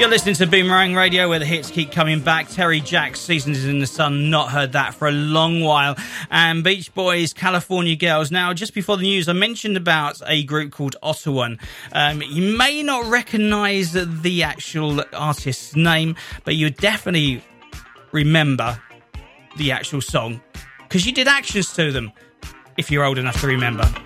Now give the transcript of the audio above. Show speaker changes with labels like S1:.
S1: You're listening to Boomerang Radio, where the hits keep coming back. Terry Jacks, Seasons in the Sun, not heard that for a long while. And Beach Boys, California Girls. Now, just before the news, I mentioned about a group called Ottawan. You may not recognise the actual artist's name, but you definitely remember the actual song, because you did actions to them, if you're old enough to remember.